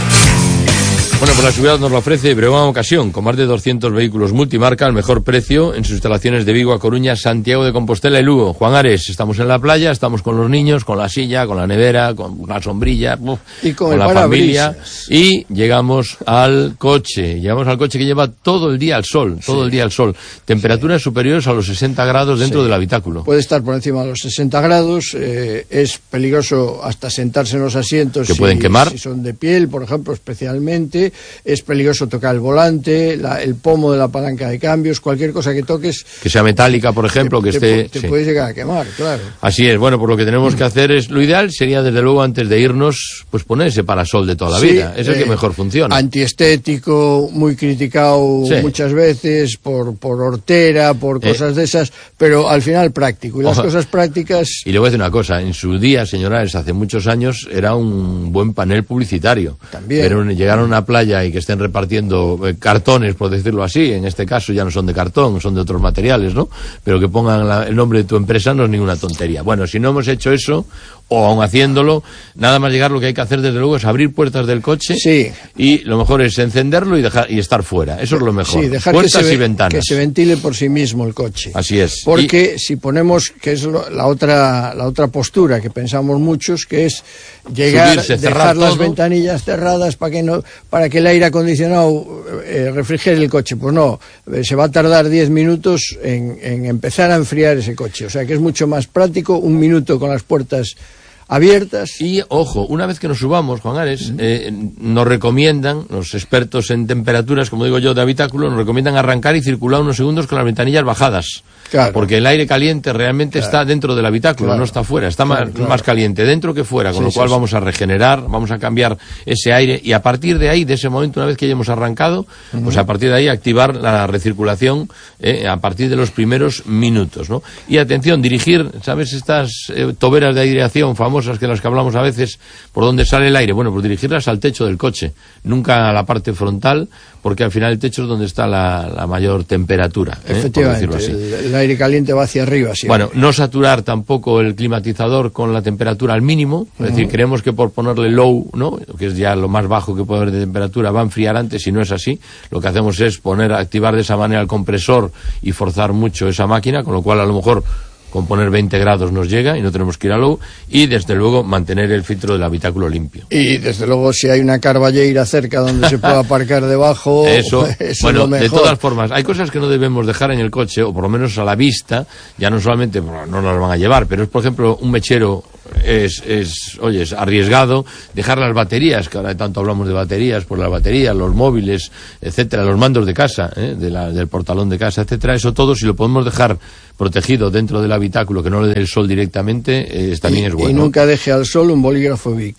Bueno, pues la seguridad nos lo ofrece Breogán Ocasión, con más de doscientos vehículos multimarca al mejor precio en sus instalaciones de Vigo a Coruña, Santiago de Compostela y Lugo. Juan Ares, estamos en la playa, estamos con los niños, con la silla, con la nevera, con la sombrilla, uf, y con, con el la familia. parabrisas. Y llegamos al coche, llegamos al coche que lleva todo el día al sol, todo Sí. el día al sol. Temperaturas sí. superiores a los sesenta grados dentro Sí. del habitáculo. Puede estar por encima de los sesenta grados, eh, es peligroso hasta sentarse en los asientos. Que si, pueden quemar. Si son de piel, por ejemplo, especialmente. Es peligroso tocar el volante, la, el pomo de la palanca de cambios, cualquier cosa que toques. Que sea metálica, por ejemplo, te, que te, esté... Te sí. puedes llegar a quemar, claro. Así es, bueno, pues lo que tenemos que hacer es, lo ideal sería desde luego antes de irnos, pues poner ese parasol de toda la Sí, vida, es el eh, que mejor funciona. Antiestético, muy criticado Sí. muchas veces por, por hortera, por Eh. cosas de esas, pero al final práctico. Y las Ojo. cosas prácticas... Y le voy a decir una cosa, en su día, señores, hace muchos años era un buen panel publicitario. También. Pero llegar a una playa y que estén repartiendo eh, cartones, por decirlo así, en este caso ya no son de cartón, son de otros materiales, ¿no? Pero que pongan la- el nombre de tu empresa no es ninguna tontería. Bueno, si no hemos hecho eso, o aún haciéndolo, nada más llegar lo que hay que hacer desde luego es abrir puertas del coche. Sí. Y lo mejor es encenderlo y dejar y estar fuera. Eso es lo mejor. Sí, dejar que puertas se, ve- y ventanas. que se ventile por sí mismo el coche. Así es. Porque si ponemos, que es lo- la otra la otra postura que pensamos muchos, que es llegar, Subirse, cerrar dejar las todo. ventanillas cerradas para que no para que el aire acondicionado eh, refrigere el coche. Pues no, eh, se va a tardar diez minutos en, en empezar a enfriar ese coche. O sea que es mucho más práctico un minuto con las puertas abiertas. Y, ojo, una vez que nos subamos, Juan Ares, eh, nos recomiendan, los expertos en temperaturas, como digo yo, de habitáculo, nos recomiendan arrancar y circular unos segundos con las ventanillas bajadas. Claro. Porque el aire caliente realmente Claro. está dentro del habitáculo, Claro. no está fuera, está Claro, más, claro. más caliente dentro que fuera, con Sí, lo sí, cual sí. vamos a regenerar, vamos a cambiar ese aire y a partir de ahí, de ese momento, una vez que hayamos arrancado, pues a partir de ahí activar la recirculación eh, a partir de los primeros minutos, ¿no? Y atención, dirigir, ¿sabes? Estas eh, toberas de aireación famosas que las que hablamos a veces, por donde sale el aire, bueno, pues dirigirlas al techo del coche, nunca a la parte frontal, porque al final el techo es donde está la, la mayor temperatura, ¿eh? Por decirlo Efectivamente, así. el, el aire caliente va hacia arriba siempre. Bueno, no saturar tampoco el climatizador con la temperatura al mínimo, es decir, creemos que por ponerle low, ¿no?, que es ya lo más bajo que puede haber de temperatura, va a enfriar antes, y no es así. Lo que hacemos es poner, activar de esa manera el compresor y forzar mucho esa máquina, con lo cual a lo mejor con poner veinte grados nos llega y no tenemos que ir a low, y desde luego mantener el filtro del habitáculo limpio. Y desde luego si hay una carballeira cerca donde se pueda aparcar debajo, Eso, eso bueno, es lo mejor. de todas formas, hay cosas que no debemos dejar en el coche, o por lo menos a la vista, ya no solamente, bueno, no nos van a llevar, pero es, por ejemplo, un mechero es, es, oye, es arriesgado, dejar las baterías, que ahora tanto hablamos de baterías, pues las baterías, los móviles, etcétera, los mandos de casa, ¿eh? de la, del portalón de casa, etcétera, eso todo, si lo podemos dejar protegido dentro del habitáculo, que no le dé el sol directamente, eh, también y, es bueno. y nunca deje al sol un bolígrafo Bic.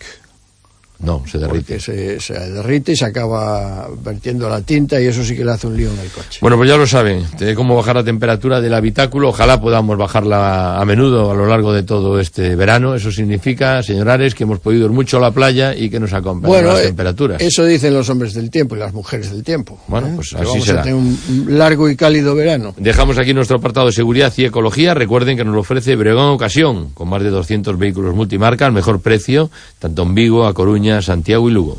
No, se derrite. Porque se, se derrite y se acaba vertiendo la tinta, y eso sí que le hace un lío en el coche. Bueno, pues ya lo saben, de cómo bajar la temperatura del habitáculo. Ojalá podamos bajarla a menudo a lo largo de todo este verano. Eso significa, señores, que hemos podido ir mucho a la playa y que nos acompañan Bueno, las eh, temperaturas. eso dicen los hombres del tiempo y las mujeres del tiempo. Bueno, ¿eh? pues Que así vamos será. a tener un largo y cálido verano. Dejamos aquí nuestro apartado de seguridad y ecología. Recuerden que nos lo ofrece Breogán Ocasión, con más de doscientos vehículos multimarca al mejor precio, tanto en Vigo, A Coruña, Santiago y Lugo.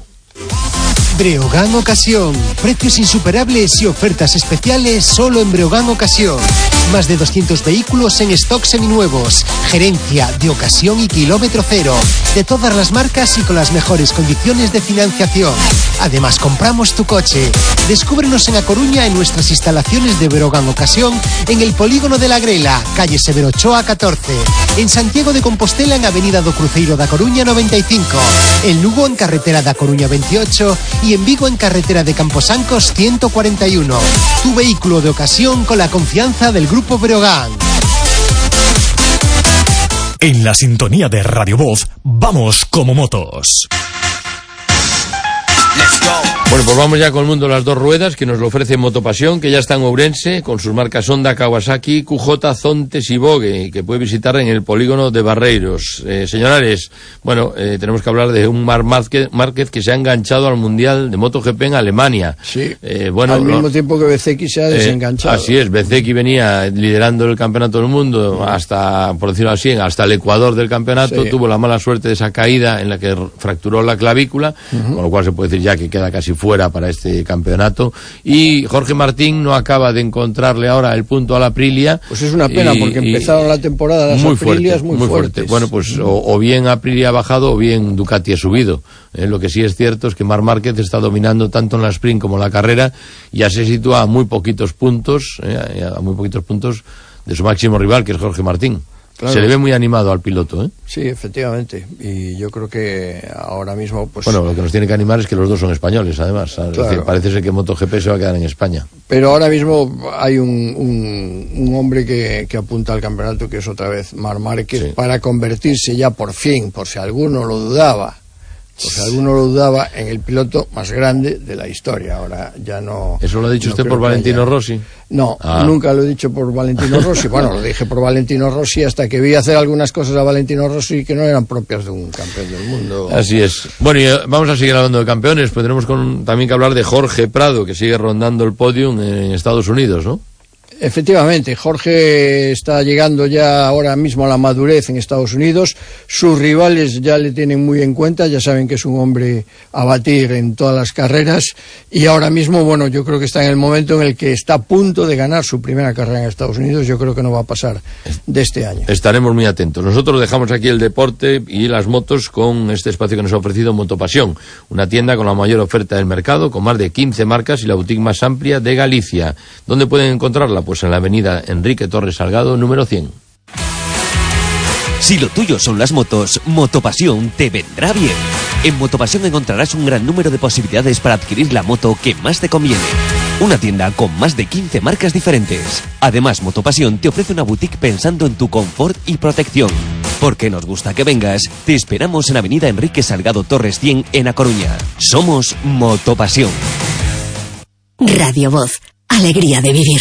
Breogán Ocasión. Precios insuperables y ofertas especiales solo en Breogán Ocasión. Más de doscientos vehículos en stock seminuevos. Gerencia de ocasión y kilómetro cero. De todas las marcas y con las mejores condiciones de financiación. Además, compramos tu coche. Descúbrenos en A Coruña en nuestras instalaciones de Breogán Ocasión, en el Polígono de la Grela, calle Severo Ochoa catorce. En Santiago de Compostela, en Avenida do Cruceiro da Coruña noventa y cinco. En Lugo, en carretera da Coruña veintiocho. Y en Vigo, en carretera de Camposancos ciento cuarenta y uno. Tu vehículo de ocasión con la confianza del Grupo Breogán. En la sintonía de Radio Voz, vamos como motos. Bueno, pues vamos ya con el mundo de las dos ruedas, que nos lo ofrece Motopasión, que ya está en Ourense, con sus marcas Honda, Kawasaki, Q J, Zontes y Vogue, que puede visitar en el polígono de Barreiros. Eh, señores, bueno, eh, tenemos que hablar de un Marc Márquez, Márquez que se ha enganchado al Mundial de MotoGP en Alemania. Sí, eh, bueno, al mismo no, tiempo que Bezzecchi se ha desenganchado. Eh, así es, Bezzecchi venía liderando el campeonato del mundo hasta, por decirlo así, hasta el Ecuador del campeonato, sí. Tuvo la mala suerte de esa caída en la que fracturó la clavícula, uh-huh. Con lo cual se puede decir ya que queda casi fuera para este campeonato, y Jorge Martín no acaba de encontrarle ahora el punto a la Aprilia. Pues es una pena, y, porque empezaron la temporada las muy Aprilias fuerte, muy, muy fuertes. Fuerte. Bueno, pues o, o bien Aprilia ha bajado o bien Ducati ha subido. Eh, lo que sí es cierto es que Marc Márquez está dominando tanto en la sprint como en la carrera, y ya se sitúa a muy poquitos puntos, eh, a muy poquitos puntos de su máximo rival, que es Jorge Martín. Claro. Se le ve muy animado al piloto, ¿eh? Sí, efectivamente. Y yo creo que ahora mismo, pues... Bueno, lo que nos tiene que animar es que los dos son españoles, además. Claro. Es decir, parece ser que MotoGP se va a quedar en España. Pero ahora mismo hay un, un, un hombre que, que apunta al campeonato, que es otra vez Marc Márquez, sí. Para convertirse ya por fin, por si alguno lo dudaba, por si alguno lo dudaba, en el piloto más grande de la historia. Ahora ya no... ¿Eso lo ha dicho no usted por Valentino haya... Rossi? No, ah. Nunca lo he dicho por Valentino Rossi. Bueno, lo dije por Valentino Rossi hasta que vi hacer algunas cosas a Valentino Rossi que no eran propias de un campeón del mundo. Así es. Bueno, y vamos a seguir hablando de campeones, pues tenemos con, también que hablar de Jorge Prado, que sigue rondando el podium en Estados Unidos, ¿no? Efectivamente, Jorge está llegando ya ahora mismo a la madurez en Estados Unidos. Sus rivales ya le tienen muy en cuenta, ya saben que es un hombre a batir en todas las carreras, y ahora mismo, bueno, yo creo que está en el momento en el que está a punto de ganar su primera carrera en Estados Unidos. Yo creo que no va a pasar de este año. Estaremos muy atentos. Nosotros dejamos aquí el deporte y las motos con este espacio que nos ha ofrecido Motopasión, una tienda con la mayor oferta del mercado, con más de quince marcas y la boutique más amplia de Galicia. ¿Dónde pueden encontrarla? Pues en la avenida Enrique Torres Salgado, número cien. Si lo tuyo son las motos, Motopasión te vendrá bien. En Motopasión encontrarás un gran número de posibilidades para adquirir la moto que más te conviene. Una tienda con más de quince marcas diferentes. Además, Motopasión te ofrece una boutique pensando en tu confort y protección. Porque nos gusta que vengas, te esperamos en avenida Enrique Salgado Torres cien en A Coruña. Somos Motopasión. Radio Voz, alegría de vivir.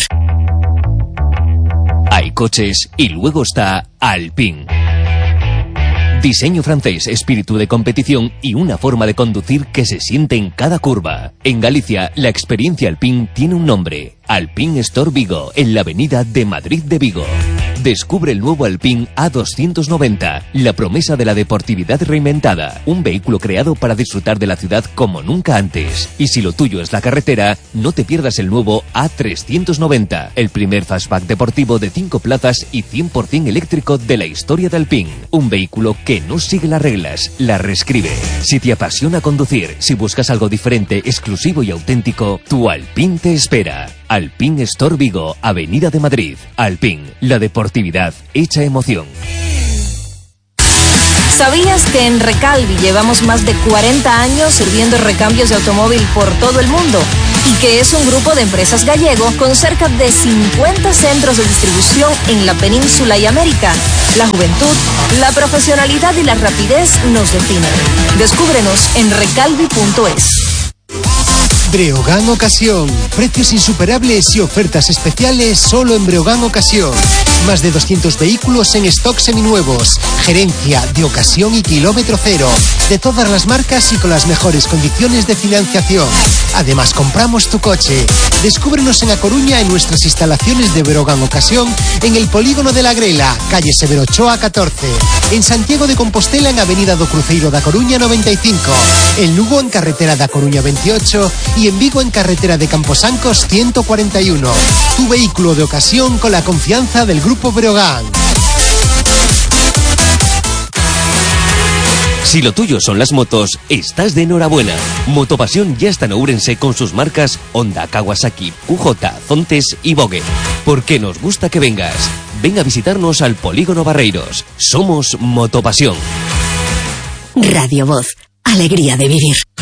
Hay coches y luego está Alpine. Diseño francés, espíritu de competición y una forma de conducir que se siente en cada curva. En Galicia, la experiencia Alpine tiene un nombre. Alpine Store Vigo, en la avenida de Madrid de Vigo. Descubre el nuevo Alpine A doscientos noventa, la promesa de la deportividad reinventada. Un vehículo creado para disfrutar de la ciudad como nunca antes. Y si lo tuyo es la carretera, no te pierdas el nuevo A trescientos noventa, el primer fastback deportivo de cinco plazas y cien por ciento eléctrico de la historia de Alpine. Un vehículo que no sigue las reglas, las reescribe. Si te apasiona conducir, si buscas algo diferente, exclusivo y auténtico, tu Alpine te espera. Alpine Store Vigo, Avenida de Madrid. Alpine, la deportividad hecha emoción. ¿Sabías que en Recalvi llevamos más de cuarenta años sirviendo recambios de automóvil por todo el mundo? Y que es un grupo de empresas gallego con cerca de cincuenta centros de distribución en la península y América. La juventud, la profesionalidad y la rapidez nos definen. Descúbrenos en recalvi punto es. Breogán Ocasión. Precios insuperables y ofertas especiales solo en Breogán Ocasión. Más de doscientos vehículos en stock seminuevos. Gerencia de ocasión y kilómetro cero. De todas las marcas y con las mejores condiciones de financiación. Además, compramos tu coche. Descúbrenos en A Coruña en nuestras instalaciones de Breogán Ocasión en el Polígono de la Grela, calle Severo Ochoa catorce. En Santiago de Compostela en Avenida do Cruceiro da Coruña noventa y cinco. En Lugo en carretera da Coruña veintiocho y en Vigo en carretera de Camposancos ciento cuarenta y uno. Tu vehículo de ocasión con la confianza del Grupo Breogán. Si lo tuyo son las motos, estás de enhorabuena. Motopasión ya está en Ourense con sus marcas Honda, Kawasaki, Q J, Zontes y Vogue. Porque nos gusta que vengas. Ven a visitarnos al Polígono Barreiros. Somos Motopasión. Radio Voz, alegría de vivir.